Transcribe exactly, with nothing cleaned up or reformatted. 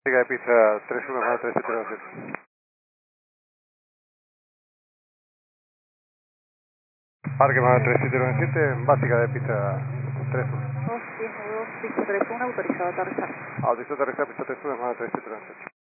Básica de pista tres uno nueve tres siete nueve siete. Parque nueve tres siete nueve siete, básica de pista tres uno. dos uno dos, pista tres uno, autorizado a aterrizar. Autorizado a aterrizar pista tres uno nueve tres siete nueve siete.